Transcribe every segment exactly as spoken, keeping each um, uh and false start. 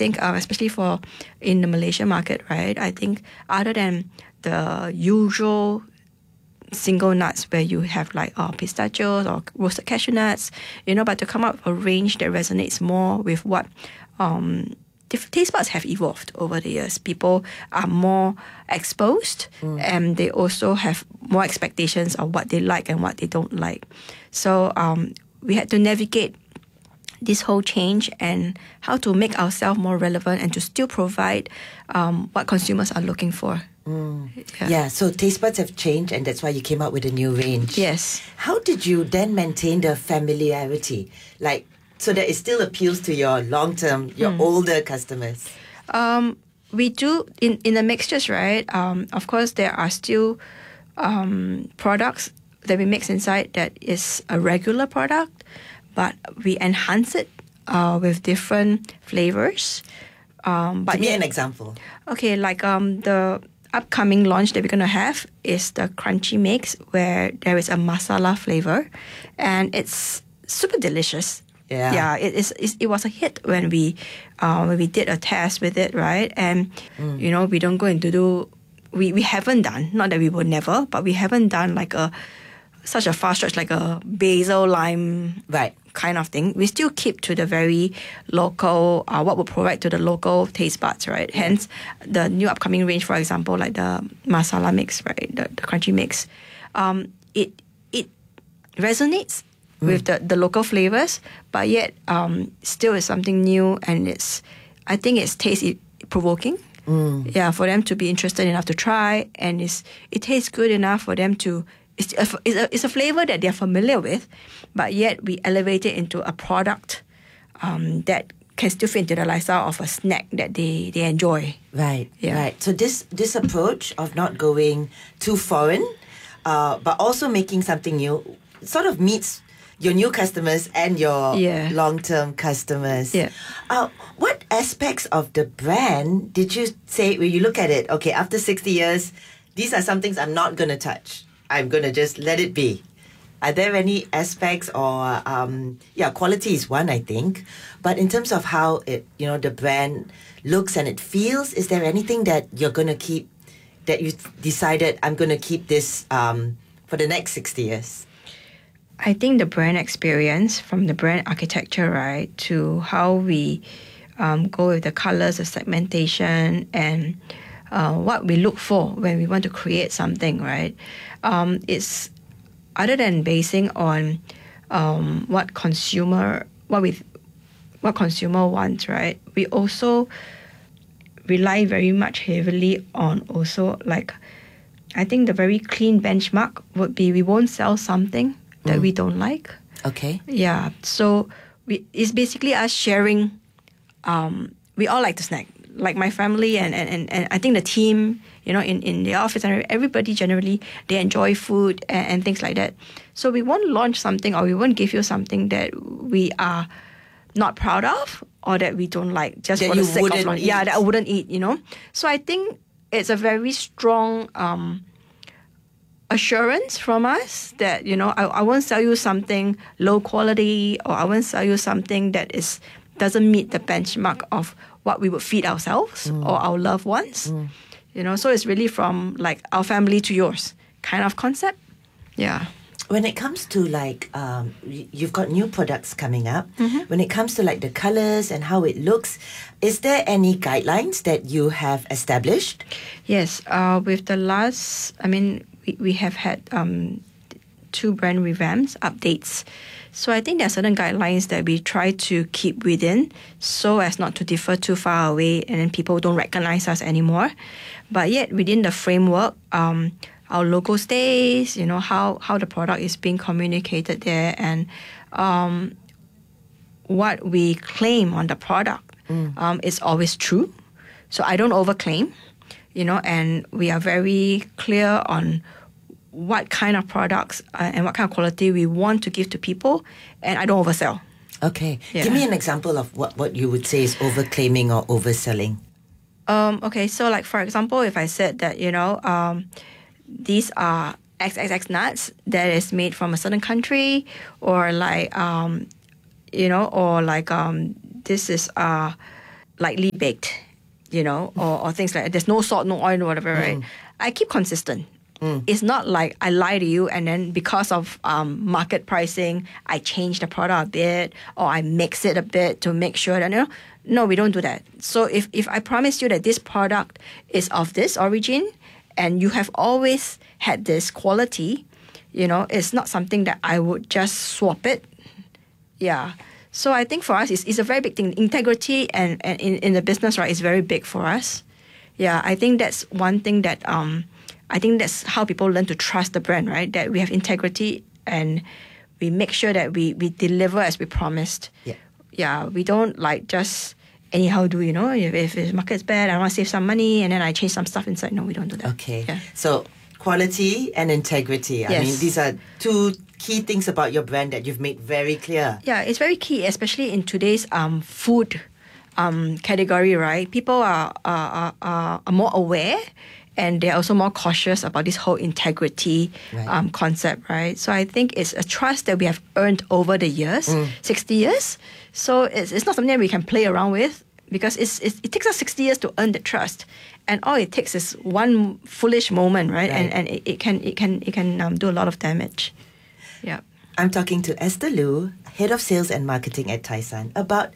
think, uh, especially for in the Malaysian market, right? I think other than the usual single nuts where you have like uh, pistachios or roasted cashew nuts, you know, but to come up with a range that resonates more with what um, different taste buds have evolved over the years. People are more exposed mm. and they also have more expectations of what they like and what they don't like. So um, we had to navigate this whole change and how to make ourselves more relevant and to still provide um, what consumers are looking for. Mm. Yeah. yeah, so taste buds have changed and that's why you came out with a new range. Yes. How did you then maintain the familiarity? Like, so that it still appeals to your long-term, your mm. older customers? Um, we do, in, in the mixtures, right? Um, of course, there are still um, products that we mix inside that is a regular product, but we enhance it uh, with different flavors. Um, but Give me yeah, an example. Okay, like um, the upcoming launch that we're going to have is the Crunchy Mix, where there is a masala flavor, and it's super delicious. Yeah, yeah, it is. It was a hit when we, uh, when we did a test with it, right? And mm. you know, we don't go into do. We we haven't done. Not that we would never, but we haven't done like a such a fast stretch like a basil lime right kind of thing. We still keep to the very local, uh, what we provide to the local taste buds, right? Yeah. Hence, the new upcoming range, for example, like the masala mix, right? The, the crunchy mix. Um, it it resonates mm. with the, the local flavors, but yet um, still is something new, and it's, I think it's taste provoking. Mm. Yeah, for them to be interested enough to try, and it's, it tastes good enough for them to. It's a, it's, a, it's a flavor that they're familiar with, but yet we elevate it into a product um, that can still fit into the lifestyle of a snack that they, they enjoy. Right, yeah. right. So this this approach of not going too foreign, uh, but also making something new, sort of meets your new customers and your yeah. long-term customers. Yeah. Uh, what aspects of the brand did you say, when you look at it, okay, after sixty years, these are some things I'm not going to touch. I'm going to just let it be. Are there any aspects or, um, yeah, quality is one, I think. But in terms of how it, you know, the brand looks and it feels, is there anything that you're going to keep, that you decided, I'm going to keep this um, for the next sixty years? I think the brand experience, from the brand architecture, right, to how we um, go with the colors, the segmentation, and uh, what we look for when we want to create something, right? Um, it's other than basing on um, what consumer what we what consumer wants, right? We also rely very much heavily on also like I think the very clean benchmark would be we won't sell something that mm. we don't like. Okay. Yeah. So we it's basically us sharing. Um, we all like to snack. Like my family and, and, and I think the team, you know, in, in the office, and everybody generally, they enjoy food and, and things like that. So we won't launch something or we won't give you something that we are not proud of or that we don't like just that for the sake of launching. Eat. Yeah, that I wouldn't eat, you know. So I think it's a very strong um, assurance from us that, you know, I, I won't sell you something low quality or I won't sell you something that is doesn't meet the benchmark of what we would feed ourselves mm. or our loved ones. Mm. You know, so it's really from like our family to yours kind of concept. Yeah. When it comes to like, um, you've got new products coming up. Mm-hmm. When it comes to like the colors and how it looks, is there any guidelines that you have established? Yes. Uh, with the last, I mean, we, we have had um, two brand revamps, updates. So I think there are certain guidelines that we try to keep within so as not to differ too far away and then people don't recognize us anymore. But yet within the framework, um, our logo stays, you know, how, how the product is being communicated there and um, what we claim on the product mm. um, is always true. So I don't overclaim, you know, and we are very clear on what kind of products uh, and what kind of quality we want to give to people, and I don't oversell. Okay. Yeah. Give me an example of what, what you would say is overclaiming or overselling. Um, okay, so like for example, if I said that, you know, um, these are X X X nuts that is made from a certain country, or like, um, you know, or like um, this is uh, lightly baked, you know, or, or things like there's no salt, no oil, whatever, right? Mm. I keep consistent. Mm. It's not like I lie to you and then because of um, market pricing, I change the product a bit or I mix it a bit to make sure that, you know, no, we don't do that. So if, if I promise you that this product is of this origin and you have always had this quality, you know, it's not something that I would just swap it. Yeah. So I think for us, it's, it's a very big thing. Integrity and, and in, in the business, right, is very big for us. Yeah, I think that's one thing that... Um, I think that's how people learn to trust the brand, right? That we have integrity and we make sure that we, we deliver as we promised. Yeah. Yeah, we don't like just anyhow do, you know, if, if the market is bad, I want to save some money and then I change some stuff inside. No, we don't do that. Okay. Yeah. So quality and integrity. I Yes. mean, these are two key things about your brand that you've made very clear. Yeah, it's very key, especially in today's um, food um, category, right? People are, are, are, are more aware. And they're also more cautious about this whole integrity Right. um, concept, right? So I think it's a trust that we have earned over the years, Mm. sixty years. So it's, it's not something that we can play around with because it's, it's, it takes us sixty years to earn the trust. And all it takes is one foolish moment, right? Right. And, and it, it can, it can, it can um, do a lot of damage. Yeah. I'm talking to Esther Lu, Head of Sales and Marketing at Tai-Sun, about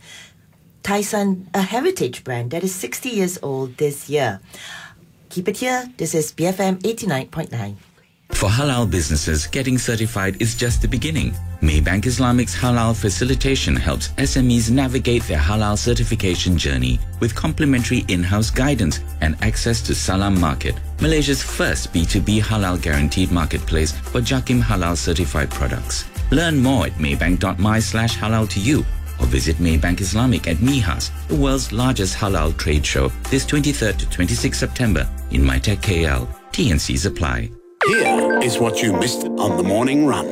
Tai-Sun, a heritage brand that is sixty years old this year. Keep it here. This is B F M eighty-nine point nine. For halal businesses, getting certified is just the beginning. Maybank Islamic's halal facilitation helps S M Es navigate their halal certification journey with complimentary in-house guidance and access to Salam Market, Malaysia's first B two B halal guaranteed marketplace for Jakim halal certified products. Learn more at maybank.my slash halal to you or visit Maybank Islamic at MIHAS, the world's largest halal trade show, this twenty-third to twenty-sixth September in MyTech K L. T and Cs apply. Here is what you missed on the morning run.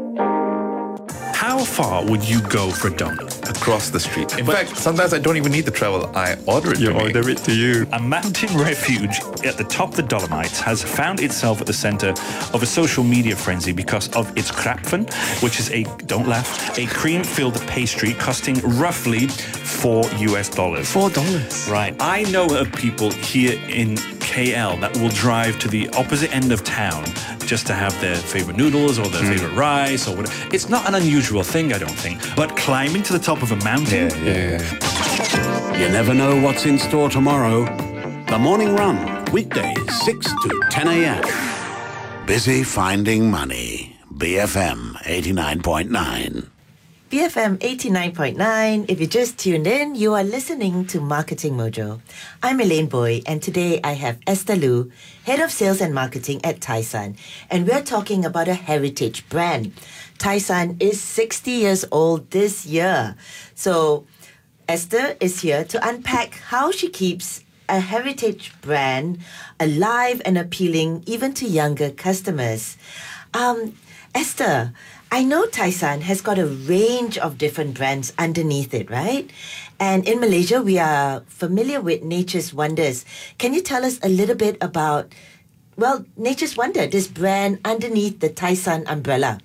How far would you go for a donut? Across the street. In fact, sometimes I don't even need to travel. I order it You to me. order it to you. A mountain refuge at the top of the Dolomites has found itself at the center of a social media frenzy because of its krapfen, which is a, don't laugh, a cream-filled pastry costing roughly four U S dollars. Four dollars. Right. I know of people here in K L that will drive to the opposite end of town just to have their favorite noodles or their Mm. favorite rice or whatever. It's not an unusual thing, I don't think. But climbing to the top of a mountain, Yeah, yeah, yeah. You never know what's in store tomorrow. The Morning Run, weekdays six to ten a.m. Busy finding money. B F M eighty-nine point nine. B F M eighty-nine point nine. If you just tuned in, you are listening to Marketing Mojo. I'm Elaine Boy, and today I have Esther Lu, Head of Sales and Marketing at Tai-Sun. And we're talking about a heritage brand. Tai-Sun is sixty years old this year. So Esther is here to unpack how she keeps a heritage brand alive and appealing even to younger customers. Um, Esther, I know Tai-Sun has got a range of different brands underneath it, right? And in Malaysia, we are familiar with Nature's Wonders. Can you tell us a little bit about, well, Nature's Wonder, this brand underneath the Tai-Sun umbrella?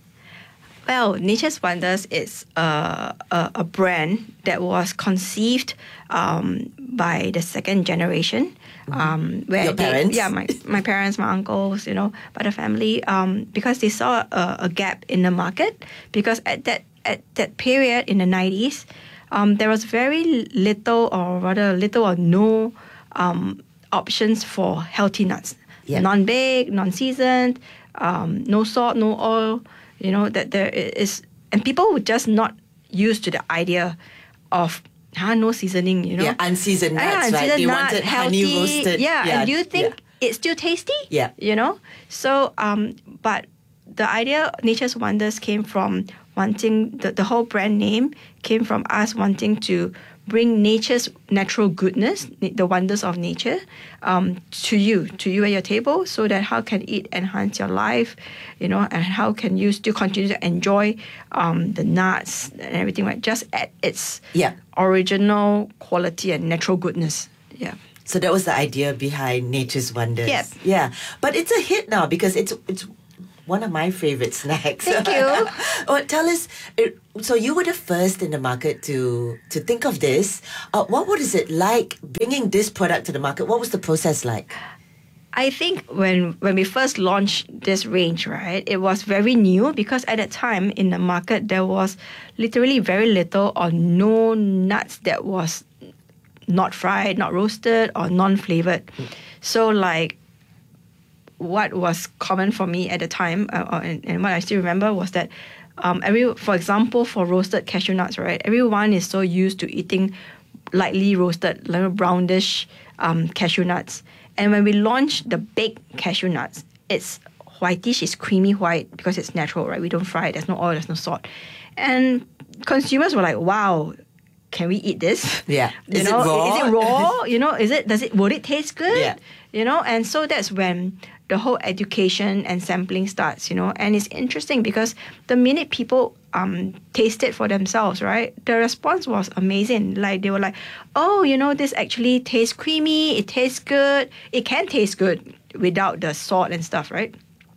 Well, Nature's Wonders is a, a, a brand that was conceived um, by the second generation. Um, where Your they, parents? Yeah, my, my parents, my uncles, you know, by the family, um, because they saw a, a gap in the market. Because at that at that period in the nineties, um, there was very little or rather little or no um, options for healthy nuts. Yeah. Non-baked, non-seasoned, um, no salt, no oil. You know, that there is, and people were just not used to the idea of huh, no seasoning, you know. Yeah, unseasoned nuts, Ah, right? unseasoned They nut, wanted honey healthy. roasted. Yeah, Yeah, and do you think yeah. it's still tasty? Yeah. You know? So, um, but the idea, Nature's Wonders, came from wanting, the, the whole brand name came from us wanting to bring nature's natural goodness, the wonders of nature, um, to you, to you at your table, so that how can it enhance your life, you know, and how can you still continue to enjoy um, the nuts and everything, right? Just at its Yeah. original quality and natural goodness. Yeah. So that was the idea behind Nature's Wonders. Yep. Yeah. But it's a hit now because it's it's one of my favorite snacks. Thank you. Oh, tell us, uh, so you were the first in the market to to think of this. Uh, what what is it like bringing this product to the market? What was the process like? I think when when we first launched this range, right, it was very new because at that time in the market there was literally very little or no nuts that was not fried, not roasted, or non-flavored. Mm. So like what was common for me at the time, uh, and, and what I still remember was that um, every, for example, for roasted cashew nuts, right, everyone is so used to eating lightly roasted, little brownish um, cashew nuts. And when we launched the baked cashew nuts, it's whitish, it's creamy white because it's natural, right? We don't fry it, there's no oil, there's no salt. And consumers were like, wow, can we eat this? Yeah. You is know, it raw? Is it raw? You know, is it, does it, would it taste good? Yeah. You know, and so that's when the whole education and sampling starts, you know, and it's interesting because the minute people um, taste it for themselves, right, the response was amazing. Like, they were like, oh, you know, this actually tastes creamy, it tastes good, it can taste good without the salt and stuff, right?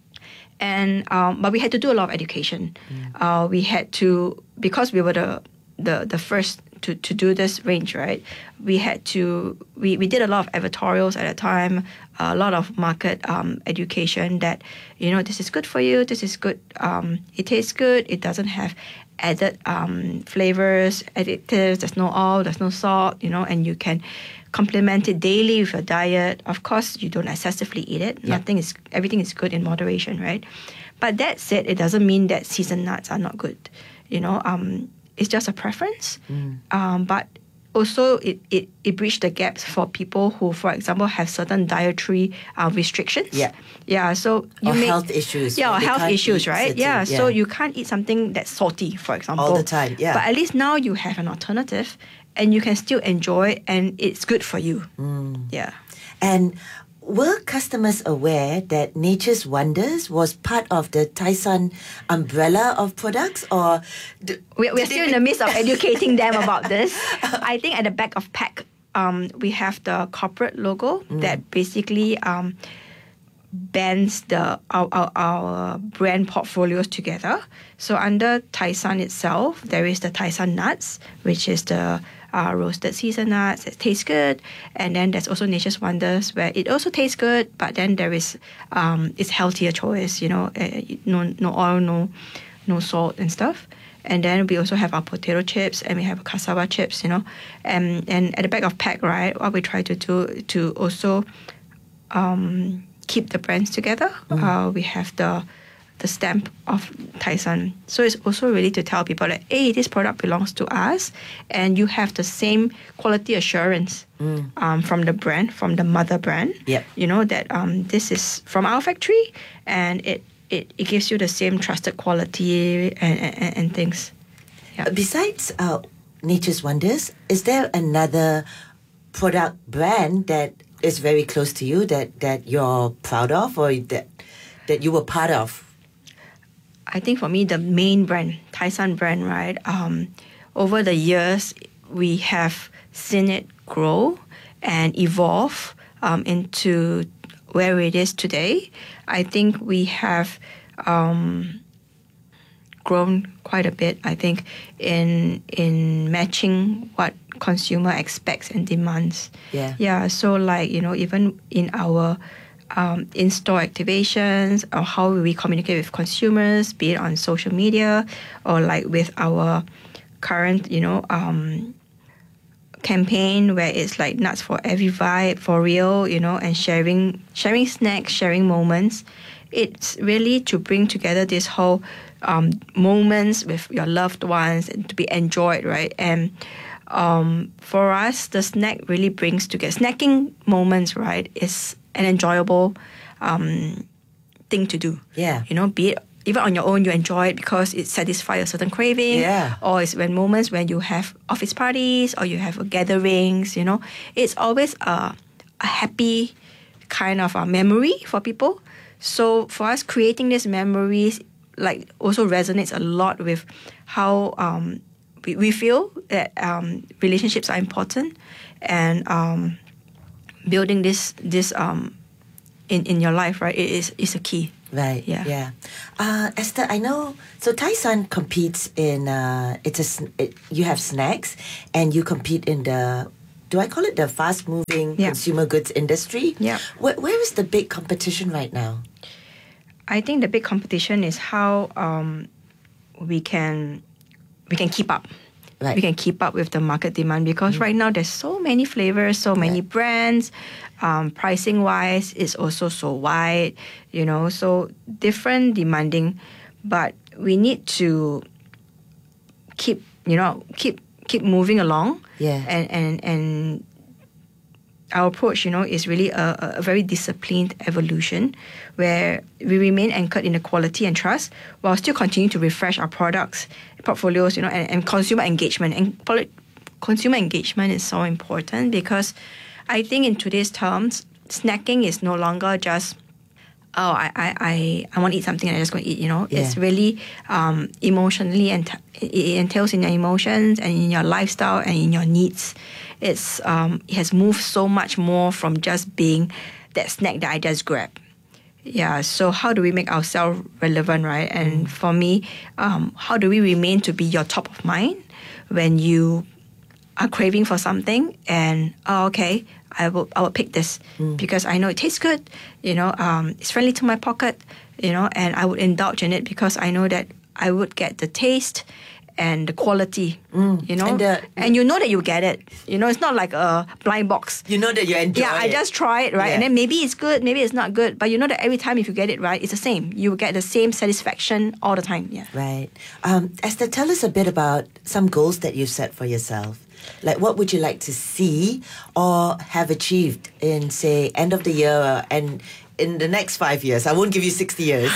And, um, but we had to do a lot of education. Mm. Uh, we had to, because we were the, the, the first to, to do this range, right? We had to, we, we did a lot of advertorials at a time, a lot of market um, education that, you know, this is good for you, this is good, um, it tastes good, it doesn't have added um, flavors, additives, there's no oil, there's no salt, you know, and you can complement it daily with your diet. Of course, you don't excessively eat it. Yeah. Nothing is, everything is good in moderation, right? But that said, it doesn't mean that seasoned nuts are not good, you know, um, it's just a preference, mm. um, but also it, it, it bridged the gaps for people who, for example, have certain dietary uh, restrictions. Yeah. Yeah, so you or make, health issues. Yeah, or health issues, right? Certain, yeah, yeah, so you can't eat something that's salty, for example. all the time, yeah. But at least now you have an alternative and you can still enjoy and it's good for you. Mm. Yeah. And were customers aware that Nature's Wonders was part of the Tyson umbrella of products, or d- we, we're still in the midst of educating them about this? I think at the back of pack, um, we have the corporate logo mm. that basically um, bands the our, our, our brand portfolios together. So under Tyson itself, there is the Tyson Nuts, which is the Uh, roasted seasoned nuts that taste good, and then there's also Nature's Wonders where it also tastes good, but then there is um, it's healthier choice, you know, uh, no no oil, no no salt and stuff. And then we also have our potato chips and we have cassava chips, you know, and and at the back of pack, right, what we try to do to also um, keep the brands together. Mm. Uh, we have the the stamp of Tyson. So it's also really to tell people that, hey, this product belongs to us and you have the same quality assurance mm. um, from the brand, from the mother brand. Yep. You know, that um, this is from our factory and it, it, it gives you the same trusted quality and, and, and things. Yeah. Besides uh, Nature's Wonders, is there another product brand that is very close to you that, that you're proud of or that, that you were part of? I think for me, the main brand, Tyson brand, right? Um, over the years, we have seen it grow and evolve um, into where it is today. I think we have um, grown quite a bit, I think, in in matching what consumer expects and demands. Yeah. Yeah, so like, you know, even in our Um, in-store activations or how we communicate with consumers, be it on social media or like with our current, you know, um, campaign where it's like nuts for every vibe, for real, you know, and sharing, sharing snacks, sharing moments. It's really to bring together this whole um, moments with your loved ones and to be enjoyed, right? And um, for us, the snack really brings together, snacking moments, right, is an enjoyable um, thing to do. Yeah. You know, be it even on your own, you enjoy it because it satisfies a certain craving. Yeah. Or it's when moments when you have office parties or you have gatherings, you know, it's always a, a happy kind of a memory for people. So for us, creating these memories like also resonates a lot with how um, we, we feel that um, relationships are important and um, building this this um in, in your life, right, it is is a key. Right. Yeah. Yeah. Uh, Esther, I know. So Tai-Sun competes in. Uh, it's a. sn- It, you have snacks, and you compete in the. Do I call it the fast-moving Yeah. consumer goods industry? Yeah. Where, where is the big competition right now? I think the big competition is how um, we can we can keep up. Right. We can keep up with the market demand because right now there's so many flavors, so many Right. brands. Um, pricing wise, it's also so wide. You know, so different demanding, but we need to keep you know keep keep moving along. Yeah. And and and our approach, you know, is really a, a very disciplined evolution where we remain anchored in the quality and trust while still continue to refresh our products, portfolios, you know, and, and consumer engagement. And poli- consumer engagement is so important because I think in today's terms, snacking is no longer just, oh, I I, I, I want to eat something and I just go eat, you know. Yeah. It's really um, emotionally, and it entails in your emotions and in your lifestyle and in your needs. It's um, it has moved so much more from just being that snack that I just grab. Yeah, so how do we make ourselves relevant, right? And for me, um, how do we remain to be your top of mind when you are craving for something and, oh, okay, I will I will pick this because I know it tastes good, you know, um, it's friendly to my pocket, you know, and I would indulge in it because I know that I would get the taste and the quality, you know, And the- and you know that you get it. You know, it's not like a blind box. You know that you enjoy Yeah, I it. just try it, right? Yeah. And then maybe it's good, maybe it's not good, but you know that every time if you get it right, it's the same. You will get the same satisfaction all the time. Yeah. Right. Um, Esther, tell us a bit about some goals that you've set for yourself. Like, what would you like to see or have achieved in, say, end of the year and in the next five years? I won't give you sixty years.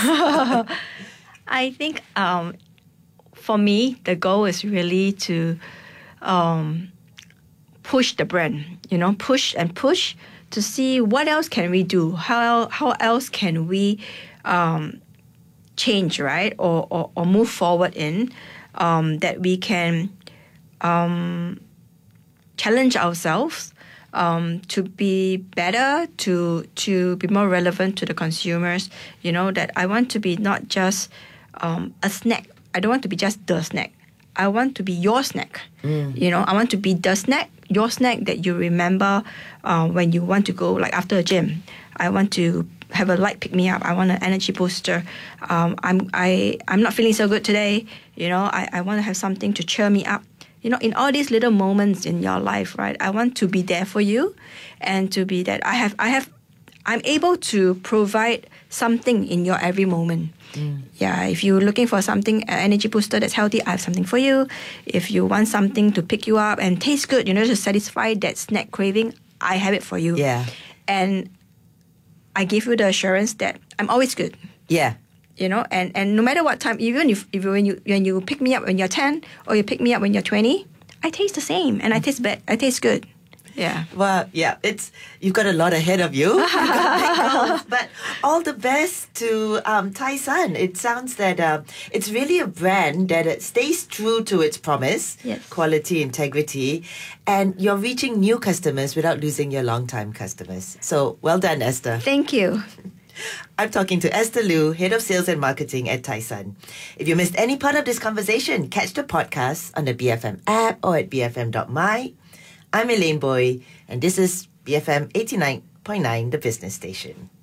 I think um, for me, the goal is really to um, push the brand, you know, push and push to see what else can we do? How how else can we um, change, right? Or, or, or move forward in um, that we can um, challenge ourselves um, to be better, to to be more relevant to the consumers. You know, that I want to be not just um, a snack. I don't want to be just the snack. I want to be your snack. You know, I want to be the snack, your snack that you remember uh, when you want to go, like after a gym. I want to have a light pick me up. I want an energy booster. Um, I'm I I'm not feeling so good today. You know, I, I want to have something to cheer me up. You know, in all these little moments in your life, right? I want to be there for you, and to be that I have I have I'm able to provide something in your every moment. Yeah, if you're looking for something, an energy booster that's healthy, I have something for you. If you want something to pick you up and taste good, you know, to satisfy that snack craving, I have it for you. Yeah. And I give you the assurance that I'm always good. Yeah. You know, and, and no matter what time, even if, if when you when you pick me up when you're ten or you pick me up when you're twenty, I taste the same and I taste bad. I taste good. Yeah. Well, yeah, it's you've got a lot ahead of you. You've got big goals, but all the best to um, Tai-Sun. It sounds that uh, it's really a brand that it stays true to its promise, Yes. quality, integrity, and you're reaching new customers without losing your long-time customers. So well done, Esther. Thank you. I'm talking to Esther Liu, Head of Sales and Marketing at Tai-Sun. If you missed any part of this conversation, catch the podcast on the B F M app or at b f m dot m y. I'm Elaine Boy, and this is B F M eighty-nine point nine, the business station.